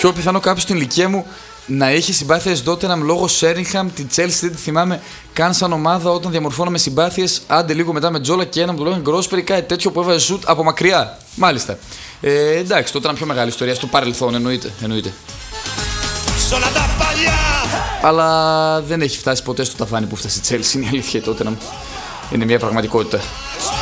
πιο πιθανό κάποιο στην ηλικία μου να έχει συμπάθειες Tottenham λόγω Sheringham, τη Chelsea δεν τη θυμάμαι καν σαν ομάδα όταν διαμορφώναμε συμπάθειες. Άντε λίγο μετά με Τζόλα και ένα που το λέγανε Γκρόσπερι, κάτι τέτοιο που έβαζε σουτ από μακριά. Μάλιστα. Εντάξει, τότε ήταν πιο μεγάλη ιστορία στο παρελθόν, εννοείται. Αλλά δεν έχει φτάσει ποτέ στο ταβάνι που φτάσει η Chelsea. Είναι η αλήθεια, τότε είναι μια πραγματικότητα.